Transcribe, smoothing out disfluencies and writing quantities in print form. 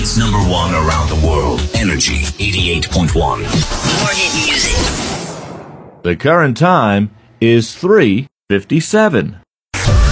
It's number one around the world. Energy 88.1. More hit music. The current time is 3:57.